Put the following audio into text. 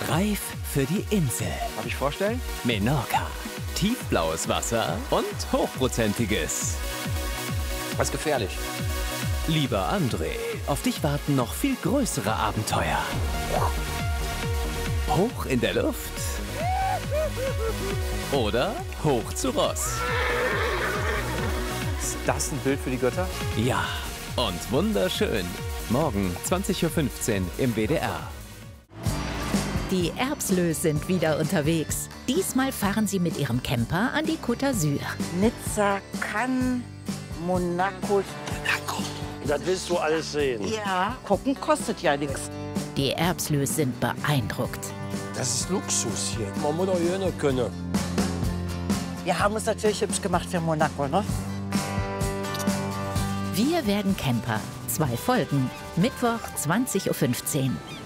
Reif für die Insel. Darf ich vorstellen? Menorca. Tiefblaues Wasser und hochprozentiges. Was gefährlich. Lieber André, auf dich warten noch viel größere Abenteuer. Hoch in der Luft oder hoch zu Ross. Ist das ein Bild für die Götter? Ja, und wunderschön. Morgen 20:15 Uhr im WDR. Die Erbslös sind wieder unterwegs. Diesmal fahren sie mit ihrem Camper an die Côte d'Azur. Nizza, Cannes, Monaco. Das willst du alles sehen. Ja, gucken kostet ja nichts. Die Erbslös sind beeindruckt. Das ist Luxus hier. Man muss doch hier nicht können. Wir haben uns natürlich hübsch gemacht für Monaco, ne? Wir werden Camper. 2 Folgen. Mittwoch 20:15 Uhr.